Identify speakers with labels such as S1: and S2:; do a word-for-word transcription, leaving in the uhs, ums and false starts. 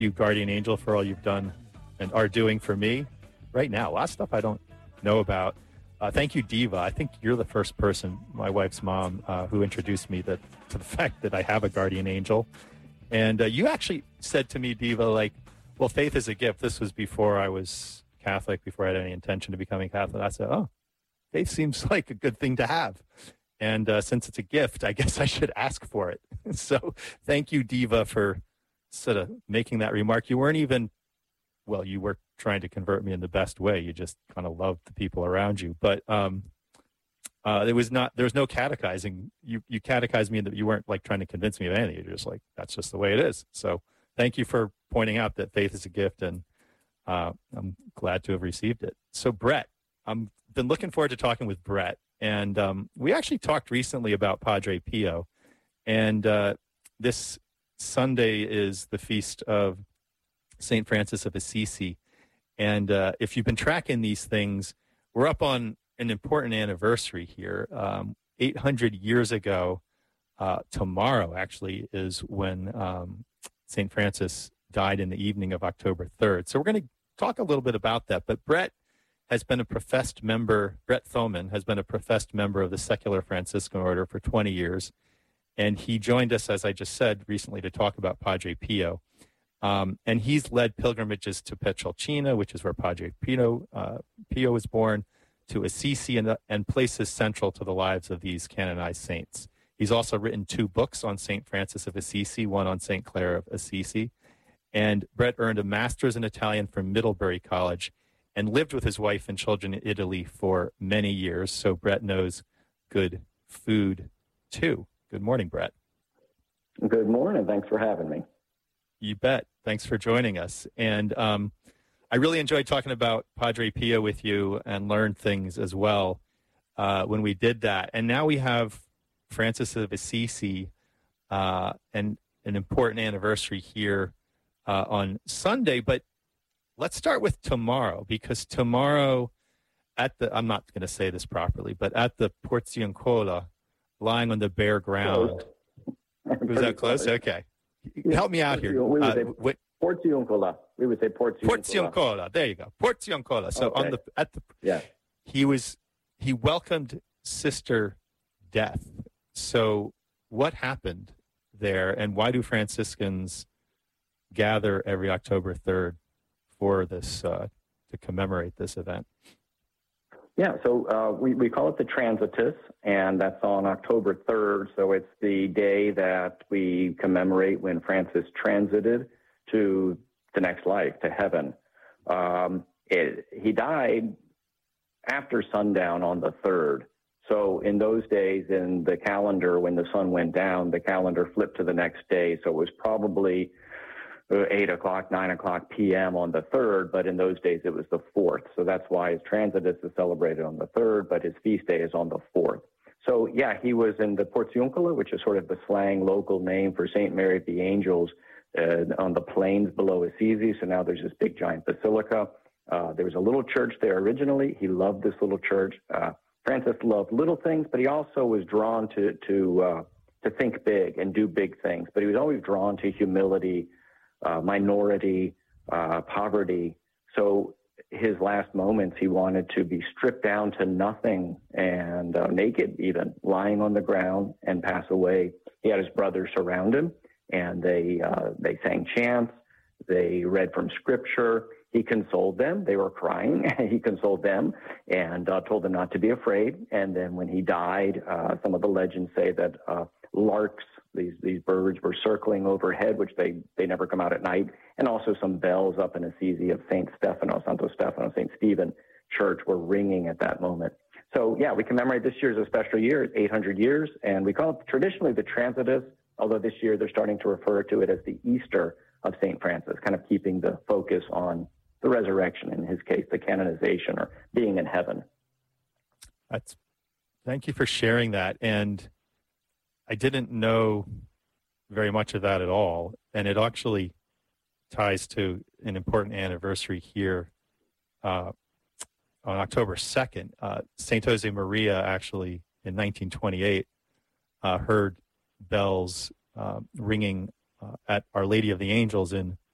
S1: you, Guardian Angel, for all you've done and are doing for me right now. A lot of stuff I don't know about. Uh, thank you, Diva. I think you're the first person, my wife's mom, uh, who introduced me that, to the fact that I have a Guardian Angel. And uh, you actually said to me, Diva, like, well, faith is a gift. This was before I was Catholic, before I had any intention of becoming Catholic. I said, oh, faith seems like a good thing to have. And uh, since it's a gift, I guess I should ask for it. So thank you, Diva, for sort of making that remark. You weren't even, well, you were trying to convert me in the best way. You just kind of loved the people around you. But um, uh, there was not, there was no catechizing. You, you catechized me in that you weren't like trying to convince me of anything. You're just like, that's just the way it is. So thank you for pointing out that faith is a gift, and uh, I'm glad to have received it. So Brett, I've been looking forward to talking with Brett. And um, we actually talked recently about Padre Pio. And uh, this Sunday is the feast of Saint Francis of Assisi. And uh, if you've been tracking these things, we're up on an important anniversary here. Um, eight hundred years ago, uh, tomorrow actually, is when um, Saint Francis died in the evening of October third. So we're going to talk a little bit about that. But Brett has been a professed member, Brett Thoman has been a professed member of the Secular Franciscan Order for twenty years. And he joined us, as I just said, recently to talk about Padre Pio. Um, and he's led pilgrimages to Pietrelcina, which is where Padre Pio, uh, Pio was born, to Assisi, and, and places central to the lives of these canonized saints. He's also written two books on Saint Francis of Assisi, one on Saint Clare of Assisi. And Brett earned a master's in Italian from Middlebury College and lived with his wife and children in Italy for many years. So Brett knows good food, too. Good morning, Brett.
S2: Good morning. Thanks for having me.
S1: You bet. Thanks for joining us. And um, I really enjoyed talking about Padre Pio with you and learned things as well uh, when we did that. And now we have Francis of Assisi uh, and an important anniversary here uh, on Sunday. But let's start with tomorrow, because tomorrow at the, I'm not going to say this properly, but at the Porziuncola, lying on the bare ground. Was that close? close? Okay. Help me out here.
S2: We would
S1: uh,
S2: say
S1: what,
S2: Porziuncola. We would say Porziuncola.
S1: Porziuncola. There you go. Porziuncola. So
S2: okay.
S1: on the, at the,
S2: yeah.
S1: he was, he welcomed Sister Death. So what happened there, and why do Franciscans gather every October third for this, uh, to commemorate this event?
S2: Yeah, so uh, we, we call it the Transitus, and that's on October third. So it's the day that we commemorate when Francis transited to the next life, to heaven. Um, it, he died after sundown on the third. So in those days in the calendar, when the sun went down, the calendar flipped to the next day. So it was probably eight o'clock, nine o'clock p m on the third, but in those days it was the fourth. So that's why his Transitus is celebrated on the third, but his feast day is on the fourth. So yeah, he was in the Porziuncola, which is sort of the slang local name for Saint Mary of the Angels, uh, on the plains below Assisi. So now there's this big giant basilica. Uh, there was a little church there originally. He loved this little church. Uh, Francis loved little things, but he also was drawn to, to, uh, to think big and do big things. But he was always drawn to humility, Uh, minority, uh, poverty. So his last moments, he wanted to be stripped down to nothing and uh, naked even, lying on the ground and pass away. He had his brothers surround him, and they uh, they sang chants. They read from scripture. He consoled them. They were crying. He consoled them and uh, told them not to be afraid. And then when he died, uh, some of the legends say that uh, larks, These these birds were circling overhead, which they, they never come out at night, and also some bells up in Assisi of Saint Stefano, Santo Stefano, Saint Stephen Church were ringing at that moment. So yeah, we commemorate this year as a special year, it's eight hundred years, and we call it traditionally the Transitus, although this year they're starting to refer to it as the Easter of Saint Francis, kind of keeping the focus on the resurrection, in his case, the canonization or being in heaven.
S1: That's, thank you for sharing that. And I didn't know very much of that at all, and it actually ties to an important anniversary here uh, on October second. Uh, Saint Jose Maria actually, in nineteen twenty-eight, uh, heard bells uh, ringing uh, at Our Lady of the Angels in